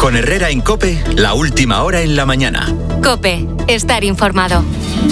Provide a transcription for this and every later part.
Con Herrera en COPE, la última hora en la mañana. COPE, estar informado.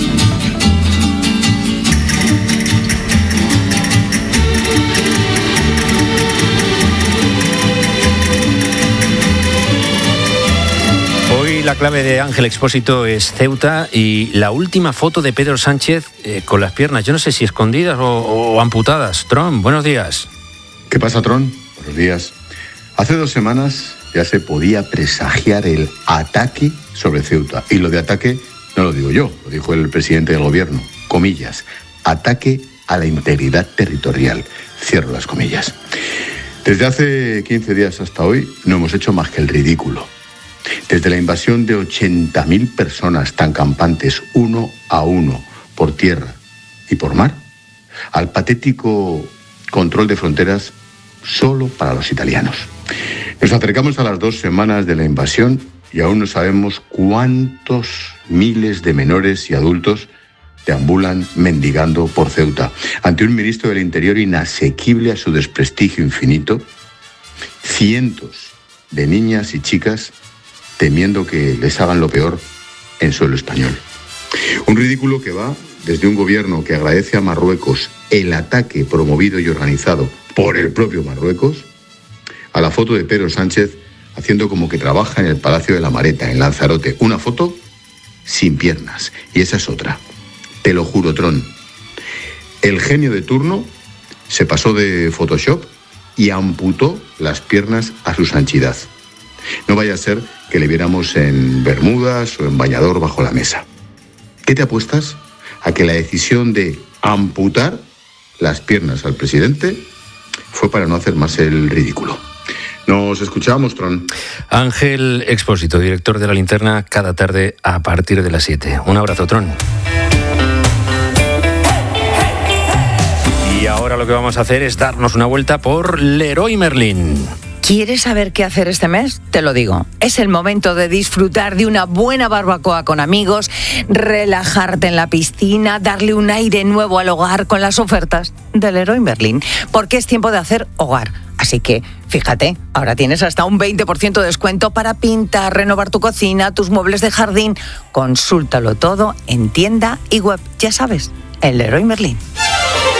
Hoy la clave de Ángel Expósito es Ceuta y la última foto de Pedro Sánchez con las piernas, yo no sé si escondidas o amputadas. Tron, buenos días. ¿Qué pasa, Tron? Buenos días. Hace 2 semanas ya se podía presagiar el ataque sobre Ceuta. Y lo de ataque no lo digo yo, lo dijo el presidente del gobierno. Comillas, ataque a la integridad territorial. Cierro las comillas. Desde hace 15 días hasta hoy no hemos hecho más que el ridículo. Desde la invasión de 80.000 personas tan campantes, uno a uno, por tierra y por mar, al patético control de fronteras solo para los italianos. Nos acercamos a las 2 semanas de la invasión y aún no sabemos cuántos miles de menores y adultos deambulan mendigando por Ceuta. Ante un ministro del Interior inasequible a su desprestigio infinito, cientos de niñas y chicas temiendo que les hagan lo peor en suelo español. Un ridículo que va desde un gobierno que agradece a Marruecos el ataque promovido y organizado por el propio Marruecos, a la foto de Pedro Sánchez haciendo como que trabaja en el Palacio de la Mareta, en Lanzarote. Una foto sin piernas. Y esa es otra. Te lo juro, Tron. El genio de turno se pasó de Photoshop y amputó las piernas a su sanchidad. No vaya a ser que le viéramos en bermudas o en bañador bajo la mesa. ¿Qué te apuestas a que la decisión de amputar las piernas al presidente fue para no hacer más el ridículo? Nos escuchamos, Tron. Ángel Expósito, director de La Linterna, cada tarde a partir de las 7. Un abrazo, Tron. Y ahora lo que vamos a hacer es darnos una vuelta por Leroy Merlin. ¿Quieres saber qué hacer este mes? Te lo digo. Es el momento de disfrutar de una buena barbacoa con amigos, relajarte en la piscina, darle un aire nuevo al hogar con las ofertas de Leroy Merlin. Porque es tiempo de hacer hogar. Así que, fíjate, ahora tienes hasta un 20% de descuento para pintar, renovar tu cocina, tus muebles de jardín. Consúltalo todo en tienda y web. Ya sabes, en Leroy Merlin.